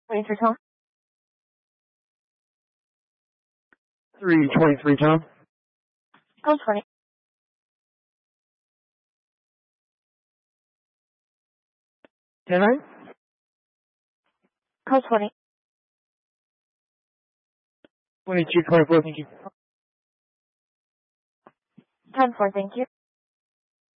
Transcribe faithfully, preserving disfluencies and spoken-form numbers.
twenty-three, Tom. three twenty-three, Tom. Code twenty. ten nine. Code twenty. twenty-two twenty-four, thank you. ten four, thank you.